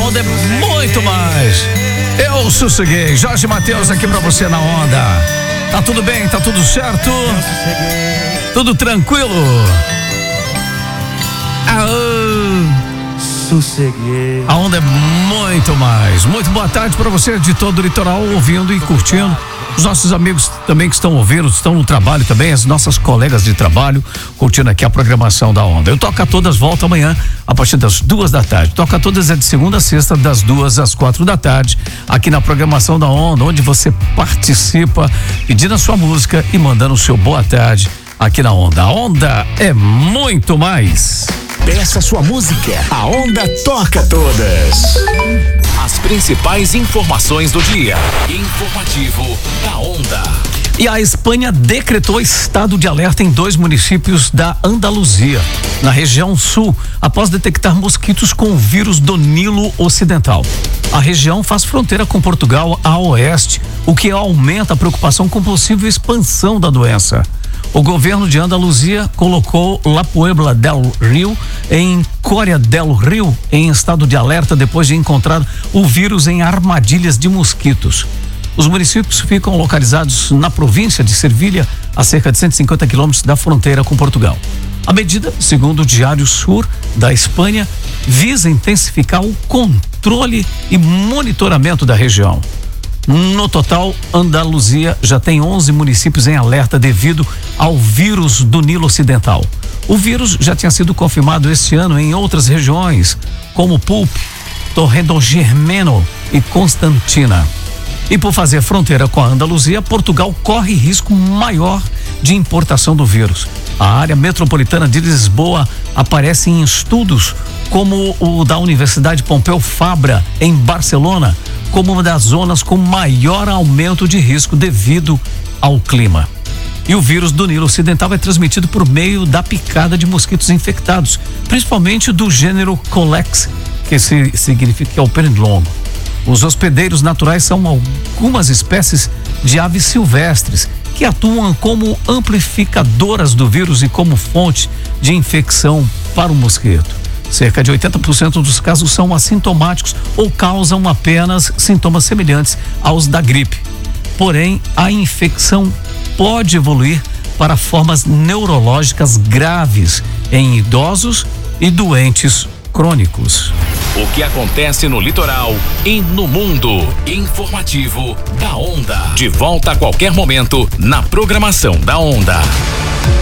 Onda é muito mais. Eu sosseguei. Jorge Mateus aqui pra você na Onda. Tá tudo bem? Tá tudo certo? Tudo tranquilo? Sosseguei. A Onda é muito mais. Muito boa tarde pra você de todo o litoral ouvindo e curtindo. Os nossos amigos também que estão ouvindo, estão no trabalho também, as nossas colegas de trabalho, curtindo aqui a programação da Onda. Eu Toca Todas volta amanhã a partir das 2h. Toca Todas é de segunda a sexta, das 2 às 4h, aqui na programação da Onda, onde você participa, pedindo a sua música e mandando o seu boa tarde aqui na Onda. A Onda é muito mais. Peça sua música. A Onda toca todas. As principais informações do dia. Informativo da Onda. E a Espanha decretou estado de alerta em 2 municípios da Andaluzia, na região sul, após detectar mosquitos com o vírus do Nilo Ocidental. A região faz fronteira com Portugal a oeste, o que aumenta a preocupação com possível expansão da doença. O governo de Andaluzia colocou La Puebla del Rio em Coria del Rio em estado de alerta depois de encontrar o vírus em armadilhas de mosquitos. Os municípios ficam localizados na província de Sevilha, a cerca de 150 quilômetros da fronteira com Portugal. A medida, segundo o Diário Sur da Espanha, visa intensificar o controle e monitoramento da região. No total, Andaluzia já tem 11 municípios em alerta devido ao vírus do Nilo Ocidental. O vírus já tinha sido confirmado este ano em outras regiões, como Pulp, Torredonjimeno e Constantina. E por fazer fronteira com a Andaluzia, Portugal corre risco maior de importação do vírus. A área metropolitana de Lisboa aparece em estudos como o da Universidade Pompeu Fabra, em Barcelona, como uma das zonas com maior aumento de risco devido ao clima. E o vírus do Nilo Ocidental é transmitido por meio da picada de mosquitos infectados, principalmente do gênero Colex, que significa que é o pernilongo. Os hospedeiros naturais são algumas espécies de aves silvestres que atuam como amplificadoras do vírus e como fonte de infecção para o mosquito. Cerca de 80% dos casos são assintomáticos ou causam apenas sintomas semelhantes aos da gripe. Porém, a infecção pode evoluir para formas neurológicas graves em idosos e doentes crônicos. O que acontece no litoral e no mundo. Informativo da Onda. De volta a qualquer momento na programação da Onda.